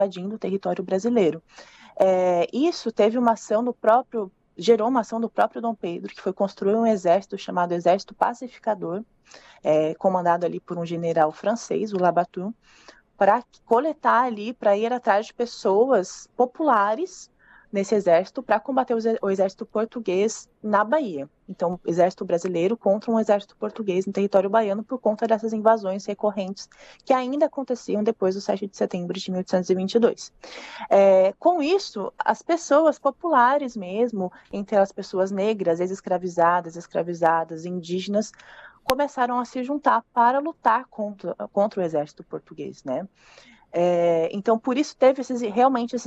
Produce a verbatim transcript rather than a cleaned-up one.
invadindo o território brasileiro. É, isso teve uma ação do próprio, gerou uma ação do próprio Dom Pedro, que foi construir um exército chamado Exército Pacificador, é, comandado ali por um general francês, o Labatut, para coletar ali, para ir atrás de pessoas populares nesse exército para combater o exército português na Bahia. Então, o exército brasileiro contra um exército português no território baiano por conta dessas invasões recorrentes que ainda aconteciam depois do sete de setembro de mil oitocentos e vinte e dois. É, com isso, as pessoas populares mesmo, entre as pessoas negras, ex-escravizadas, escravizadas, indígenas, começaram a se juntar para lutar contra, contra o exército português, né? É, então, por isso teve esses, realmente esses